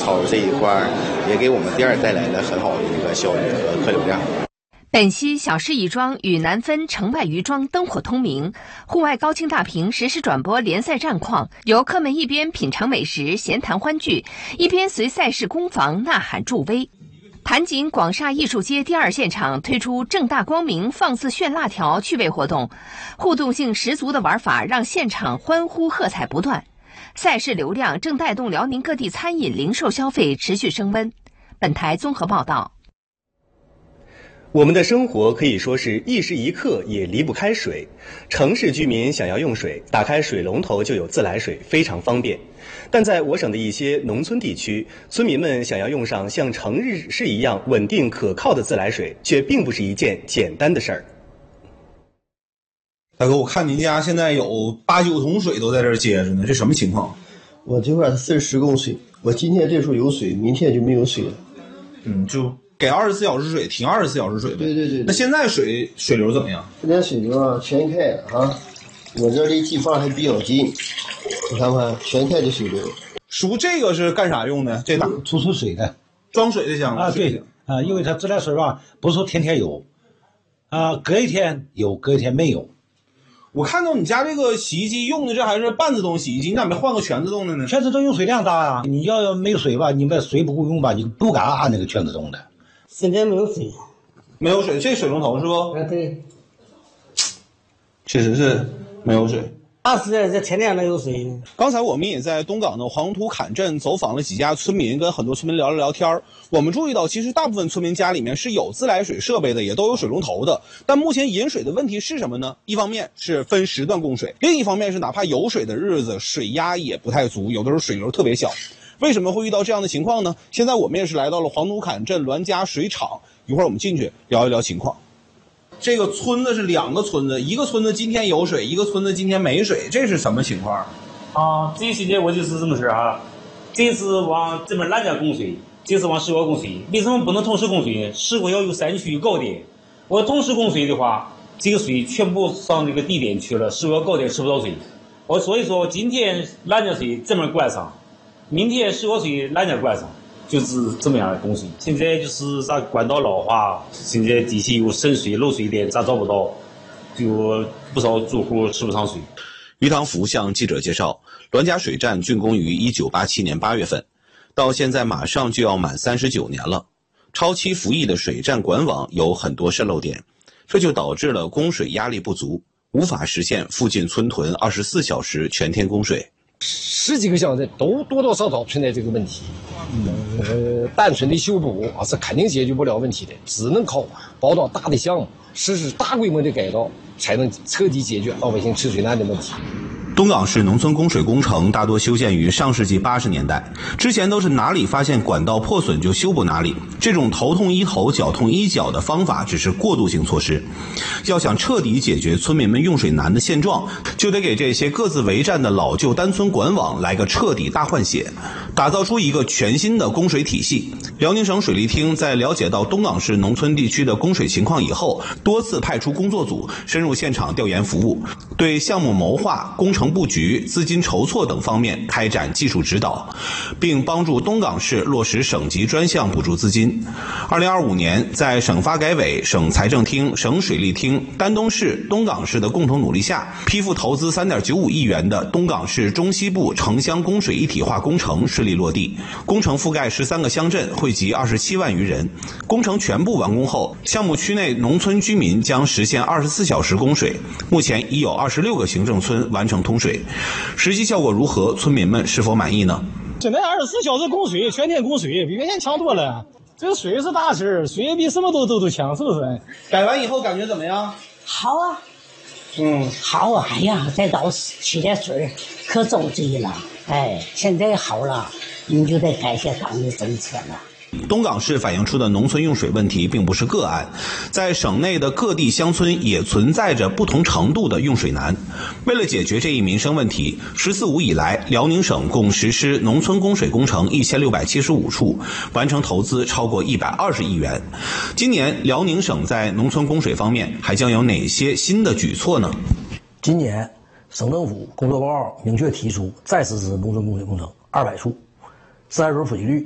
超这一块也给我们店带来了很好的一个效益和客流量。 本溪小市一庄与南分城外渔庄灯火通明，户外高清大屏实时转播联赛战况，游客们一边品尝美食、闲谈欢聚，一边随赛事攻防呐喊助威。盘锦广厦艺术街第二现场推出正大光明放肆炫辣条趣味活动，互动性十足的玩法让现场欢呼喝彩不断。赛事流量正带动辽宁各地餐饮零售消费持续升温。本台综合报道。 我们的生活可以说是一时一刻也离不开水。城市居民想要用水，打开水龙头就有自来水，非常方便。但在我省的一些农村地区，村民们想要用上像城市一样稳定可靠的自来水，却并不是一件简单的事儿。 大哥，我看您家现在有8、9桶水都在这儿接着呢，这什么情况？ 我这块是10公水，我今天这时候有水，明天就没有水了。 就给24小时水，停24小时水呗。对。那现在水流怎么样？ 现在水流啊全开啊，我这离地方还比较近，你看看全开的水流。 叔，这个是干啥用的？这储存水的， 装水的箱子啊，对啊，因为它自来水吧，不是说天天有，啊，隔一天有，隔一天没有。 我看到你家这个洗衣机用的这还是半自动洗衣机，你咋没换个全自动的呢？ 全自动用水量大呀，你要没有水吧，你们水不够用吧，你不敢按那个全自动的。 现在没有水， 没有水，这水龙头是不？ 对， 确实是没有水。 这天天能有水。 刚才我们也在东港的黄土坎镇走访了几家村民，跟很多村民聊了聊天。我们注意到，其实大部分村民家里面是有自来水设备的，也都有水龙头的。但目前饮水的问题是什么呢？一方面是分时段供水，另一方面是哪怕有水的日子，水压也不太足，有的时候水流特别小。为什么会遇到这样的情况呢？现在我们也是来到了黄土坎镇栾家水厂，一会儿我们进去聊一聊情况。这个村子是2个村子，一个村子今天有水，一个村子今天没水，这是什么情况？ 这现在我就是这么事啊，这次往这边栾家供水，这次往石河供水。为什么不能同时供水呢？石河要有山区高点，我同时供水的话，这个水全部上这个地点去了，石河高点吃不到水。所以说今天栾家水这边灌上，明天石河水栾家灌上。就是这么样的供水。现在就是啥管道老化，现在地区有渗水漏水的，咋找不到，就不少住户吃不上水。 于唐福向记者介绍，栾家水站竣工于1987年8月份，到现在马上就要满39年了。超期服役的水站管网有很多渗漏点，这就导致了供水压力不足，无法实现附近村屯24小时全天供水。 10几个乡镇都多多少少存在这个问题，单纯的修补是肯定解决不了问题的，只能靠包装大的项目，实施大规模的改造，才能彻底解决老百姓吃水难的问题。 东港市农村供水工程大多修建于上世纪80年代，之前都是哪里发现管道破损就修补哪里，这种头痛医头脚痛医脚的方法只是过渡性措施。要想彻底解决村民们用水难的现状，就得给这些各自为战的老旧单村管网来个彻底大换血，打造出一个全新的供水体系。辽宁省水利厅在了解到东港市农村地区的供水情况以后，多次派出工作组深入现场调研服务，对项目谋划、工程布局、资金筹措等方面开展技术指导，并帮助东港市落实省级专项补助资金。2025年，在省发改委、省财政厅、省水利厅、丹东市、东港市的共同努力下，批复投资3.95亿元的东港市中西部城乡供水一体化工程顺利落地，工程覆盖13个乡镇，惠及27万余人。工程全部完工后，项目区内农村居民将实现24小时供水，目前已有26个行政村完成通水。实际效果如何？村民们是否满意呢？ 现在24小时供水，全天供水，比原先强多了。这个水是大事，水比什么都强，是不是？ 改完以后感觉怎么样？ 好啊，好啊！哎呀，再倒7点水，可着急了。哎，现在好了，你就得感谢党的政策了。 东港市反映出的农村用水问题并不是个案，在省内的各地乡村也存在着不同程度的用水难。为了解决这一民生问题，“14五”以来，辽宁省共实施农村供水工程1675处，完成投资超过120亿元。今年，辽宁省在农村供水方面还将有哪些新的举措呢？ 今年，省政府工作报告明确提出，再实施农村供水工程200处，自来水普及率